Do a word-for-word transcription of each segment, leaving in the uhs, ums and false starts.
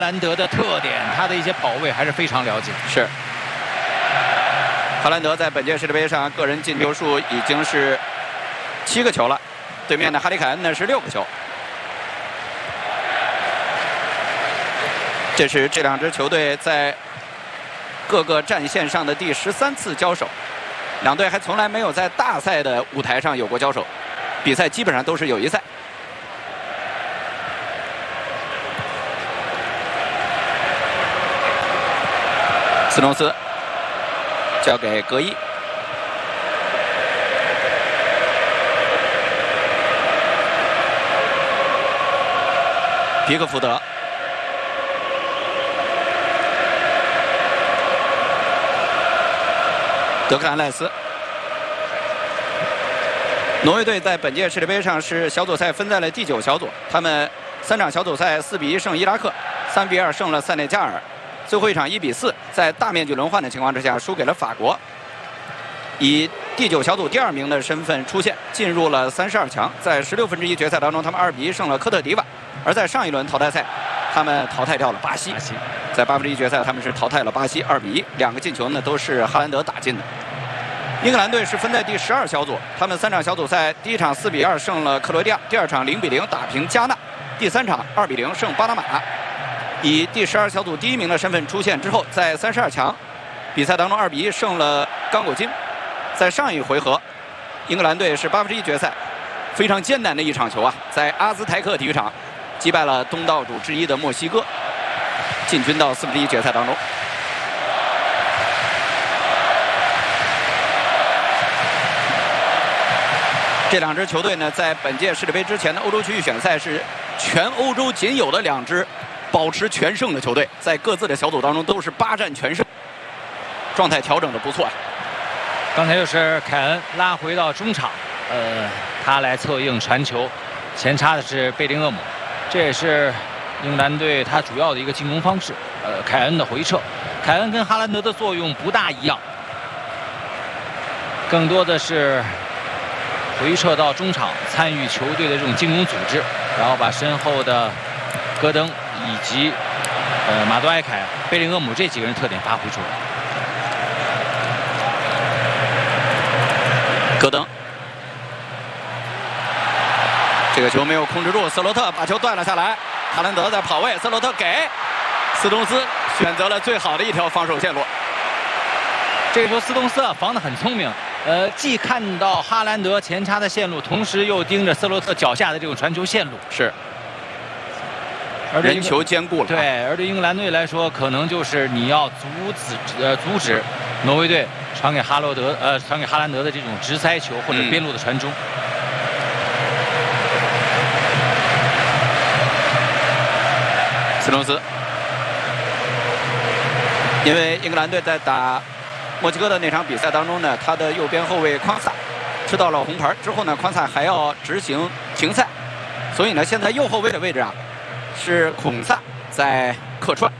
兰德的特点，他的一些跑位还是非常了解。 是。哈兰德在本届世界杯上个人进球数已经是七个球了，对面的哈里凯恩呢是六个球。这是这两支球队在各个战线上的第十三次交手，两队还从来没有在大赛的舞台上有过交手，比赛基本上都是友谊赛。斯通斯交给格伊，皮克福德，德克兰赖斯。挪威队在本届世界杯上是小组赛分在了第九小组，他们三场小组赛四比一胜伊拉克，三比二胜了塞内加尔。最后一场一比四，在大面积轮换的情况之下输给了法国，以第九小组第二名的身份出现，进入了三十二强。在十六分之一决赛当中，他们二比一胜了科特迪瓦。而在上一轮淘汰赛，他们淘汰掉了巴西。在八分之一决赛，他们是淘汰了巴西二比一，两个进球呢都是哈兰德打进的。英格兰队是分在第十二小组，他们三场小组赛，第一场四比二胜了克罗地亚，第二场零比零打平加纳，第三场二比零胜巴拿马。以第十二小组第一名的身份出现之后，在三十二强比赛当中二比一胜了刚果金。在上一回合，英格兰队是八分之一决赛非常艰难的一场球啊，在阿兹台克体育场击败了东道主之一的墨西哥，进军到四分之一决赛当中。这两支球队呢，在本届世界杯之前的欧洲区域选赛是全欧洲仅有的两支保持全胜的球队，在各自的小组当中都是八战全胜，状态调整的不错啊。 刚才又是凯恩拉回到中场，呃，他来策应传球，前插的是贝林厄姆，这也是英格兰队他主要的一个进攻方式。呃，凯恩的回撤，凯恩跟哈兰德的作用不大一样，更多的是回撤到中场，参与球队的这种进攻组织，然后把身后的戈登以及呃马多埃凯、贝林厄姆这几个人特点发挥出来。 戈登，这个球没有控制住，斯洛特把球断了下来，哈兰德在跑位，斯洛特给斯通斯选择了最好的一条防守线路。 这个球斯通斯啊防得很聪明，呃，既看到哈兰德前插的线路，同时又盯着斯洛特脚下的这种传球线路。 是。 而人球兼顾了。 对，而对英格兰队来说，可能就是你要阻止呃阻止挪威队传给哈罗德呃传给哈兰德的这种直塞球或者边路的传中。嗯、 斯通斯，因为英格兰队在打墨西哥的那场比赛当中呢，他的右边后卫夸萨吃到了红牌之后呢，夸萨还要执行停赛，所以呢，现在右后卫的位置啊。是孔萨在客串，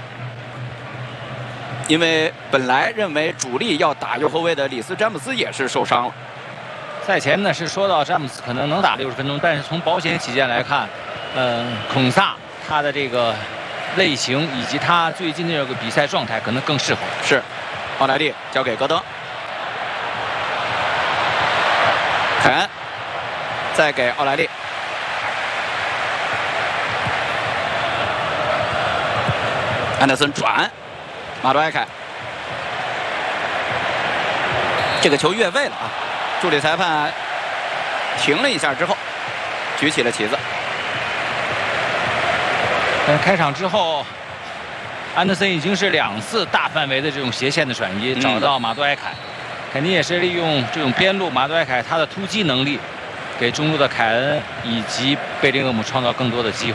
因为本来认为主力要打右后卫的里斯詹姆斯也是受伤了。 赛前呢是说到詹姆斯可能能打六十分钟，但是从保险起见来看，呃，孔萨他的这个类型以及他最近的这个比赛状态可能更适合。 是，奥莱利交给戈登，凯恩再给奥莱利。安德森转，马多埃凯，这个球越位了啊！助理裁判停了一下之后，举起了旗子。 但开场之后，安德森已经是两次大范围的这种斜线的转移， 嗯、 找到马多埃凯，肯定也是利用这种边路马多埃凯他的突击能力，给中路的凯恩以及贝林厄姆创造更多的机会。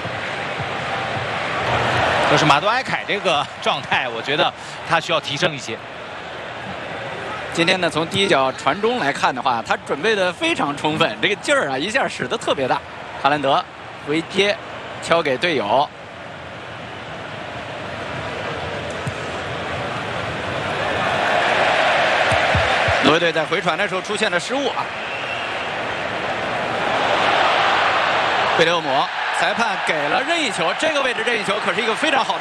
就是马多埃凯这个状态，我觉得他需要提升一些。 今天呢，从第一脚传中来看的话，他准备的非常充分，这个劲儿啊一下使得特别大。哈兰德回贴，敲给队友。挪威队在回传的时候出现了失误啊。贝林厄姆，裁判给了任意球，这个位置任意球可是一个非常好的。